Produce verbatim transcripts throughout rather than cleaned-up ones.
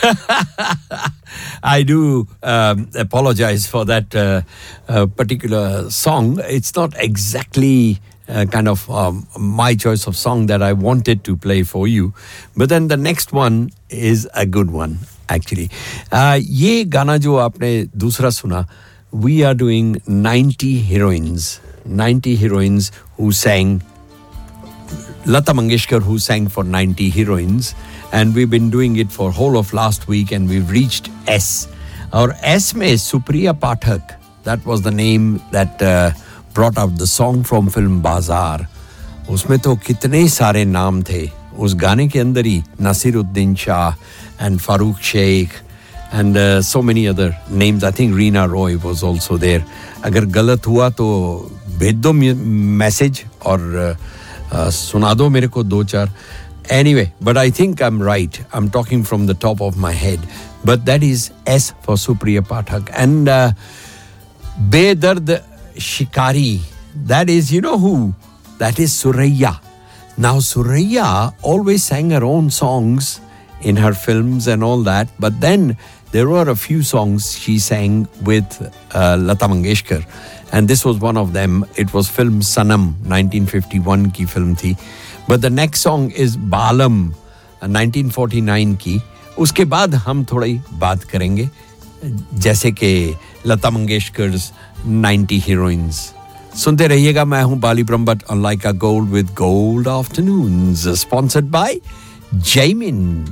I do um, apologize for that uh, uh, particular song. It's not exactly uh, kind of um, my choice of song that I wanted to play for you. But then the next one is a good one, actually. Uh, ये गाना जो आपने दूसरा सुना, we are doing ninety heroines. ninety heroines who sang, Lata Mangeshkar who sang for ninety heroines. And we've been doing it for whole of last week and we've reached S. Our S में Supriya Pathak, that was the name that uh, brought out the song from film Bazaar. उसमें तो कितने सारे नाम थे. उस गाने के अंदर ही Nasiruddin Shah and Farooq Sheikh and uh, so many other names. I think Reena Roy was also there. अगर गलत हुआ तो भेज दो मैसेज और uh, uh, सुना दो मेरे को दो चार. Anyway, but I think I'm right. I'm talking from the top of my head. But that is S for Supriya Pathak. And uh, Bedard Shikari, that is, you know who? That is Suraiya. Now, Suraiya always sang her own songs in her films and all that. But then there were a few songs she sang with uh, Lata Mangeshkar. And this was one of them. It was film Sanam, nineteen fifty-one ki film thi. But the next song is Balam, nineteen forty-nine की. उसके बाद हम थोड़ी बात करेंगे जैसे कि लता मंगेशकर्स ninety heroines. सुनते रहिएगा. मैं हूं बाली Brahmbhatt on Like a Gold with Gold Afternoons, sponsored by Jaimin.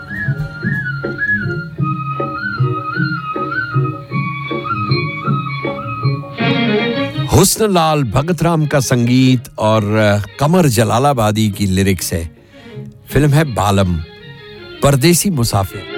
Husnlal Bhagatram का संगीत और कमर जलालाबादी की लिरिक्स है. फिल्म है बालम, परदेसी मुसाफिर.